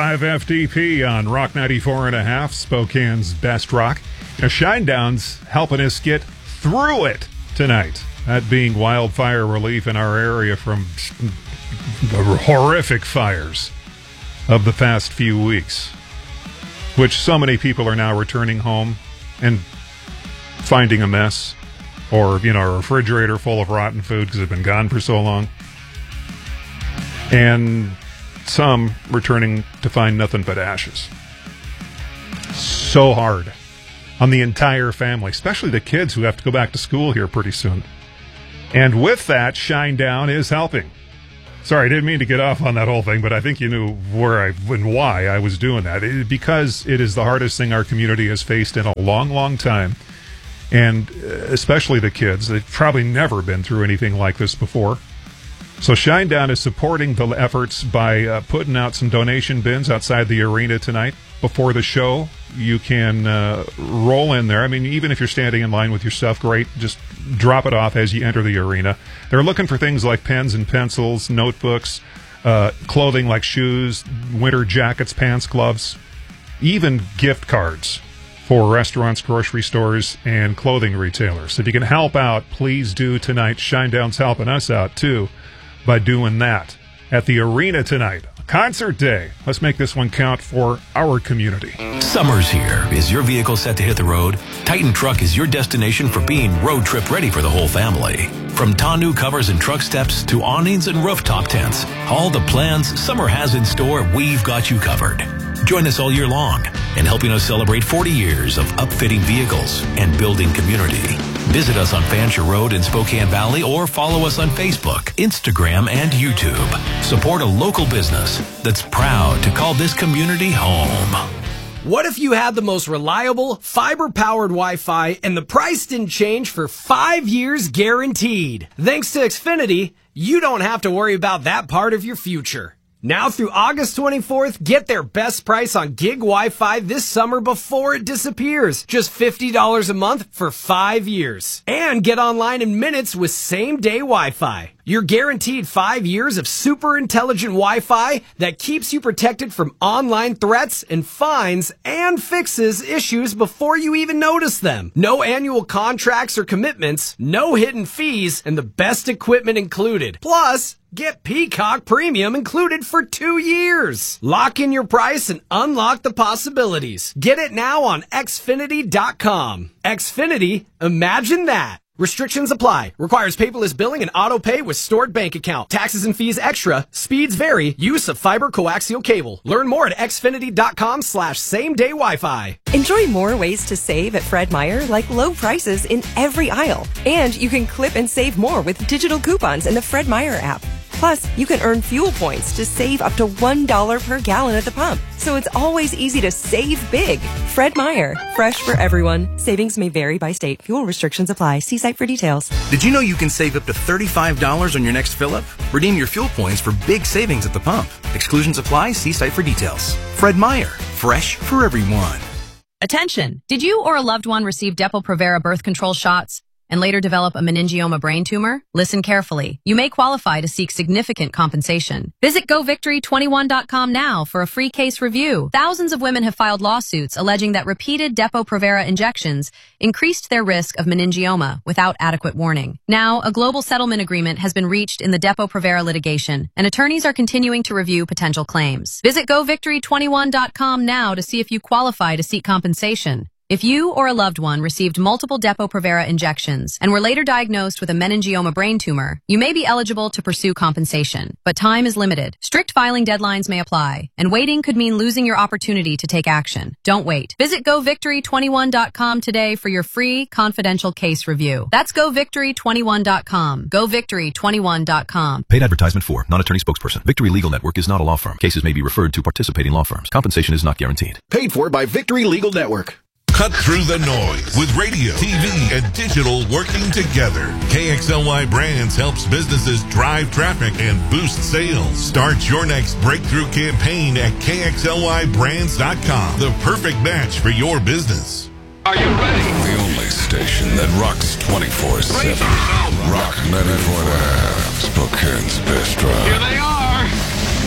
105 FDP on Rock 94.5, Spokane's best rock. Now, Shinedown's helping us get through it tonight. That being wildfire relief in our area from the horrific fires of the past few weeks, which so many people are now returning home and finding a mess, or, a refrigerator full of rotten food because it's been gone for so long. And some returning to find nothing but ashes. So hard on the entire family, especially the kids who have to go back to school here pretty soon. And with that, Shinedown is helping. Sorry, I didn't mean to get off on that whole thing, but I think you knew where and why I was doing that. Because it is the hardest thing our community has faced in a long, long time. And especially the kids. They've probably never been through anything like this before. So Shinedown is supporting the efforts by putting out some donation bins outside the arena tonight. Before the show, you can roll in there. I mean, even if you're standing in line with your stuff, great. Just drop it off as you enter the arena. They're looking for things like pens and pencils, notebooks, clothing like shoes, winter jackets, pants, gloves, even gift cards for restaurants, grocery stores, and clothing retailers. If you can help out, please do tonight. Shinedown's helping us out, too, by doing that. At the arena tonight, concert day. Let's make this one count for our community. Summer's here. Is your vehicle set to hit the road? Titan Truck is your destination for being road trip ready for the whole family. From tonneau covers and truck steps to awnings and rooftop tents, all the plans Summer has in store, we've got you covered. Join us all year long in helping us celebrate 40 years of upfitting vehicles and building community. Visit us on Fancher Road in Spokane Valley or follow us on Facebook, Instagram, and YouTube. Support a local business that's proud to call this community home. What if you had the most reliable, fiber-powered Wi-Fi and the price didn't change for 5 years guaranteed? Thanks to Xfinity, you don't have to worry about that part of your future. Now through August 24th, get their best price on gig Wi-Fi this summer before it disappears. Just $50 a month for 5 years. And get online in minutes with same-day Wi-Fi. You're guaranteed 5 years of super intelligent Wi-Fi that keeps you protected from online threats and fines and fixes issues before you even notice them. No annual contracts or commitments, no hidden fees, and the best equipment included. Plus, get Peacock Premium included for 2 years. Lock in your price and unlock the possibilities. Get it now on Xfinity.com. Xfinity, imagine that. Restrictions apply. Requires paperless billing and auto pay with stored bank account. Taxes and fees extra. Speeds vary. Use of fiber coaxial cable. Learn more at xfinity.com/same-day Wi-Fi. Enjoy more ways to save at Fred Meyer, like low prices in every aisle. And you can clip and save more with digital coupons in the Fred Meyer app. Plus, you can earn fuel points to save up to $1 per gallon at the pump. So it's always easy to save big. Fred Meyer, fresh for everyone. Savings may vary by state. Fuel restrictions apply. See site for details. Did you know you can save up to $35 on your next fill-up? Redeem your fuel points for big savings at the pump. Exclusions apply. See site for details. Fred Meyer, fresh for everyone. Attention! Did you or a loved one receive Depo-Provera birth control shots and later develop a meningioma brain tumor? Listen carefully. You may qualify to seek significant compensation. Visit GoVictory21.com now for a free case review. Thousands of women have filed lawsuits alleging that repeated Depo-Provera injections increased their risk of meningioma without adequate warning. Now, a global settlement agreement has been reached in the Depo-Provera litigation, and attorneys are continuing to review potential claims. Visit GoVictory21.com now to see if you qualify to seek compensation. If you or a loved one received multiple Depo-Provera injections and were later diagnosed with a meningioma brain tumor, you may be eligible to pursue compensation, but time is limited. Strict filing deadlines may apply, and waiting could mean losing your opportunity to take action. Don't wait. Visit GoVictory21.com today for your free, confidential case review. That's GoVictory21.com. GoVictory21.com. Paid advertisement for non-attorney spokesperson. Victory Legal Network is not a law firm. Cases may be referred to participating law firms. Compensation is not guaranteed. Paid for by Victory Legal Network. Cut through the noise with radio, TV, and digital working together. KXLY Brands helps businesses drive traffic and boost sales. Start your next breakthrough campaign at KXLYBrands.com. The perfect match for your business. Are you ready? The only station that rocks 24/7. Rock 94.5. Spokane's best rock. Here they are.